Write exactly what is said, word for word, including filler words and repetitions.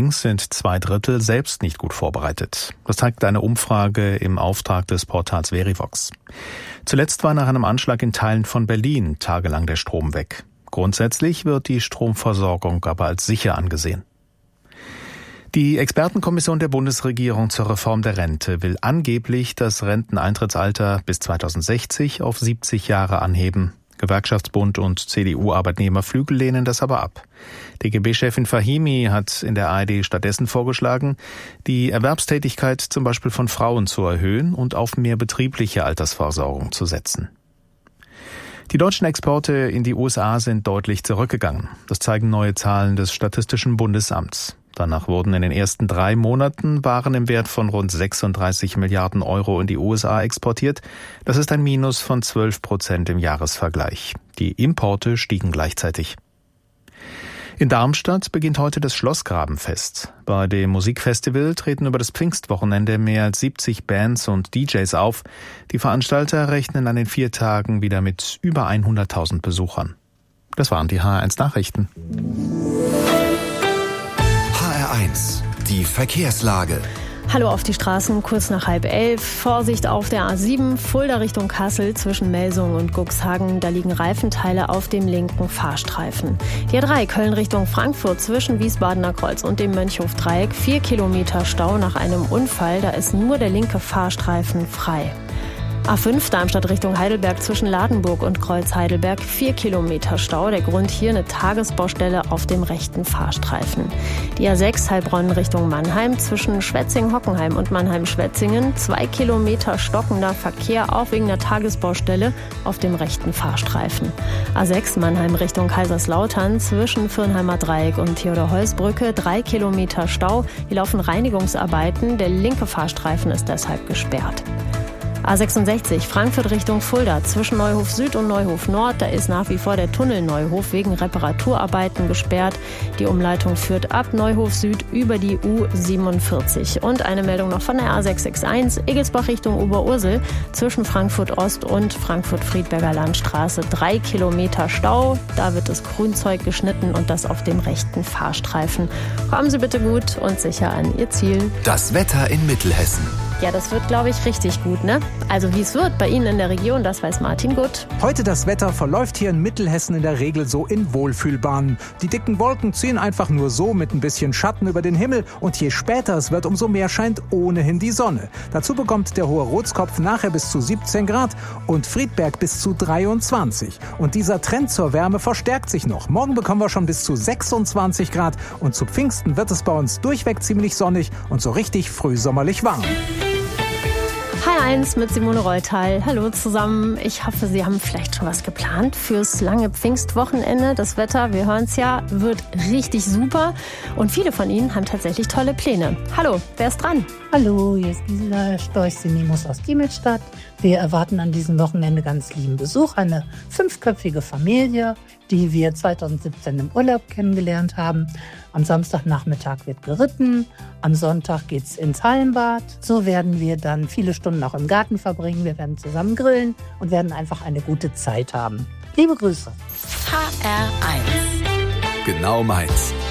Allerdings sind zwei Drittel selbst nicht gut vorbereitet. Das zeigt eine Umfrage im Auftrag des Portals Verivox. Zuletzt war nach einem Anschlag in Teilen von Berlin tagelang der Strom weg. Grundsätzlich wird die Stromversorgung aber als sicher angesehen. Die Expertenkommission der Bundesregierung zur Reform der Rente will angeblich das Renteneintrittsalter bis zweitausendsechzig auf siebzig Jahre anheben. Gewerkschaftsbund und C D U-Arbeitnehmerflügel lehnen das aber ab. D G B-Chefin Fahimi hat in der A R D stattdessen vorgeschlagen, die Erwerbstätigkeit zum Beispiel von Frauen zu erhöhen und auf mehr betriebliche Altersvorsorgung zu setzen. Die deutschen Exporte in die U S A sind deutlich zurückgegangen. Das zeigen neue Zahlen des Statistischen Bundesamts. Danach wurden in den ersten drei Monaten Waren im Wert von rund sechsunddreißig Milliarden Euro in die U S A exportiert. Das ist ein Minus von zwölf Prozent im Jahresvergleich. Die Importe stiegen gleichzeitig. In Darmstadt beginnt heute das Schlossgrabenfest. Bei dem Musikfestival treten über das Pfingstwochenende mehr als siebzig Bands und D Js auf. Die Veranstalter rechnen an den vier Tagen wieder mit über hunderttausend Besuchern. Das waren die H R eins Nachrichten. H R eins, die Verkehrslage. Hallo auf die Straßen, kurz nach halb elf. Vorsicht auf der A sieben, Fulda Richtung Kassel zwischen Melsungen und Cuxhagen. Da liegen Reifenteile auf dem linken Fahrstreifen. Die A drei, Köln Richtung Frankfurt zwischen Wiesbadener Kreuz und dem Mönchhof-Dreieck. Vier Kilometer Stau nach einem Unfall. Da ist nur der linke Fahrstreifen frei. A fünf, Darmstadt Richtung Heidelberg zwischen Ladenburg und Kreuz Heidelberg, vier Kilometer Stau. Der Grund hier eine Tagesbaustelle auf dem rechten Fahrstreifen. Die A sechs, Heilbronn Richtung Mannheim zwischen Schwetzing-Hockenheim und Mannheim-Schwetzingen, zwei Kilometer stockender Verkehr, auch wegen der Tagesbaustelle auf dem rechten Fahrstreifen. A sechs, Mannheim Richtung Kaiserslautern zwischen Firnheimer Dreieck und Theodor-Heuss-Brücke, drei Kilometer Stau. Hier laufen Reinigungsarbeiten, der linke Fahrstreifen ist deshalb gesperrt. A sechsundsechzig, Frankfurt Richtung Fulda, zwischen Neuhof Süd und Neuhof Nord, da ist nach wie vor der Tunnel Neuhof wegen Reparaturarbeiten gesperrt. Die Umleitung führt ab Neuhof Süd über die U siebenundvierzig. Und eine Meldung noch von der A sechs sechs eins, Egelsbach Richtung Oberursel, zwischen Frankfurt Ost und Frankfurt-Friedberger Landstraße, drei Kilometer Stau. Da wird das Grünzeug geschnitten und das auf dem rechten Fahrstreifen. Kommen Sie bitte gut und sicher an Ihr Ziel. Das Wetter in Mittelhessen. Ja, das wird, glaube ich, richtig gut, ne? Also wie es wird bei Ihnen in der Region, das weiß Martin gut. Heute das Wetter verläuft hier in Mittelhessen in der Regel so in Wohlfühlbahnen. Die dicken Wolken ziehen einfach nur so mit ein bisschen Schatten über den Himmel und je später es wird, umso mehr scheint ohnehin die Sonne. Dazu bekommt der hohe Rotskopf nachher bis zu siebzehn Grad und Friedberg bis zu dreiundzwanzig. Und dieser Trend zur Wärme verstärkt sich noch. Morgen bekommen wir schon bis zu sechsundzwanzig Grad und zu Pfingsten wird es bei uns durchweg ziemlich sonnig und so richtig frühsommerlich warm. H R eins mit Simone Reutal. Hallo zusammen. Ich hoffe, Sie haben vielleicht schon was geplant fürs lange Pfingstwochenende. Das Wetter, wir hören es ja, wird richtig super. Und viele von Ihnen haben tatsächlich tolle Pläne. Hallo, wer ist dran? Hallo, hier ist Gisela Storch-Sinimus aus Diemelstadt. Wir erwarten an diesem Wochenende ganz lieben Besuch. Eine fünfköpfige Familie, die wir zweitausendsiebzehn im Urlaub kennengelernt haben. Am Samstagnachmittag wird geritten, am Sonntag geht's ins Hallenbad. So werden wir dann viele Stunden auch im Garten verbringen. Wir werden zusammen grillen und werden einfach eine gute Zeit haben. Liebe Grüße. H R eins. Genau meins.